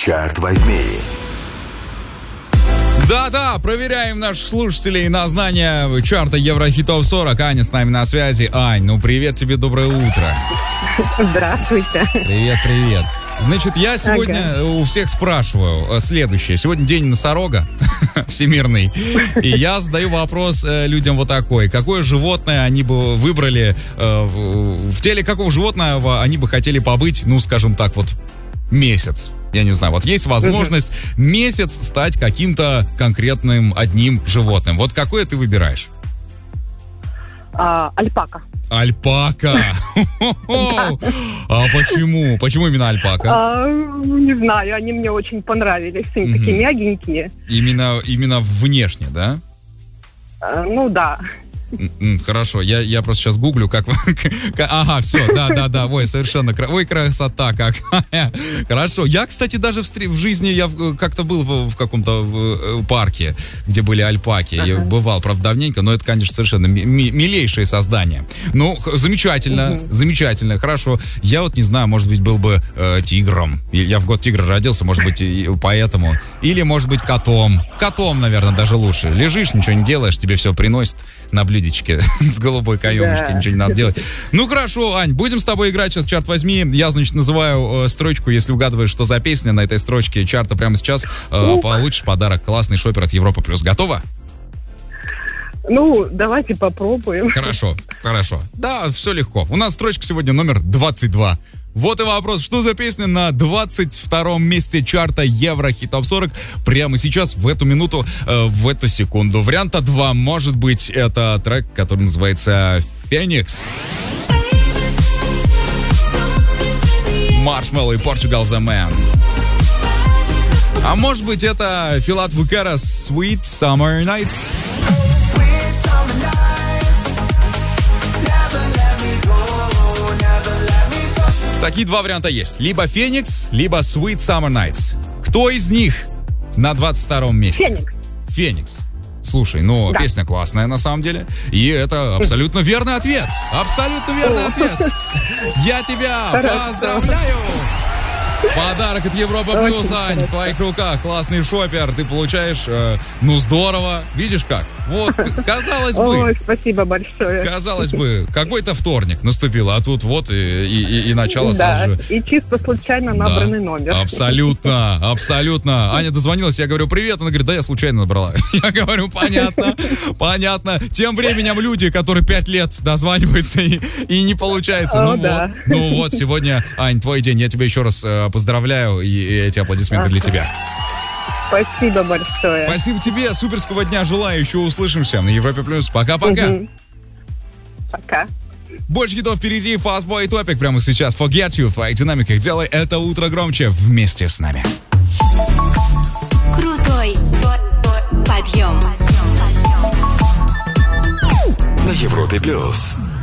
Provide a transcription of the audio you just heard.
Чарт возьми. Да-да, проверяем наших слушателей на знание чарта Еврохитов 40. Аня с нами на связи. Ань, ну привет тебе, доброе утро. Здравствуйте. Привет. Значит, я сегодня у всех спрашиваю следующее. Сегодня день носорога всемирный. И я задаю вопрос людям вот такой. Какое животное они бы выбрали, в теле какого животного они бы хотели побыть, ну, скажем так, вот месяц? Я не знаю, вот есть возможность месяц стать каким-то конкретным одним животным. Вот какое ты выбираешь? Альпака. Альпака. А почему? Почему именно альпака? Не знаю, они мне очень понравились. Они такие мягенькие. Именно внешне, да? Ну да. Хорошо, я просто сейчас гуглю, как... Ага, все, да, ой, совершенно... Ой, красота какая. Хорошо, я, кстати, даже в жизни, я как-то был в каком-то парке, где были альпаки, я бывал, правда, давненько, но это, конечно, совершенно милейшее создание. Ну, замечательно, хорошо. Я вот не знаю, может быть, был бы тигром. Я в год тигра родился, может быть, и поэтому. Или, может быть, котом. Котом, наверное, даже лучше. Лежишь, ничего не делаешь, тебе все приносит на блюдечке с голубой каемочкой, ничего не надо делать. Ну хорошо, Ань, будем с тобой играть сейчас, черт возьми. Я, значит, называю строчку, если угадываешь, что за песня на этой строчке чарта прямо сейчас, получишь подарок. Классный шопер от Европа Плюс. Готова? Ну, давайте попробуем. Хорошо. Да, все легко. У нас строчка сегодня номер 22. Вот и вопрос, что за песня на 22-м месте чарта Еврохит Топ 40 прямо сейчас, в эту минуту, в эту секунду. Варианта 2, может быть, это трек, который называется «Феникс». Marshmello и Portugal The Man. А может быть, это Филат Вукера «Sweet Summer Nights». Такие два варианта есть. Либо «Феникс», либо «Sweet Summer Nights». Кто из них на 22-м месте? «Феникс». Слушай, ну, да. Песня классная на самом деле. И это абсолютно верный ответ. Абсолютно верный ответ. Я тебя поздравляю! Подарок от Европа Плюс, Ань, в твоих руках. Классный шопер. Ты получаешь, ну, здорово. Видишь как? Вот, казалось бы... Ой, спасибо большое. Казалось бы, какой-то вторник наступил, а тут вот и начало сразу же. И чисто случайно набранный номер. Абсолютно. Аня дозвонилась, я говорю, привет. Она говорит, да, я случайно набрала. Я говорю, понятно. Тем временем люди, которые 5 лет дозваниваются и не получается. Ну вот, сегодня, Ань, твой день. Я тебя еще раз поздравляю, и эти аплодисменты для тебя. Спасибо большое. Спасибо тебе, суперского дня желаю. Еще услышимся на Европе Плюс. Пока-пока. Пока. Больше хитов впереди. Fastboy и Топик прямо сейчас. Forget You в твоих динамиках. Делай это утро громче вместе с нами. Крутой подъем. На Европе Плюс.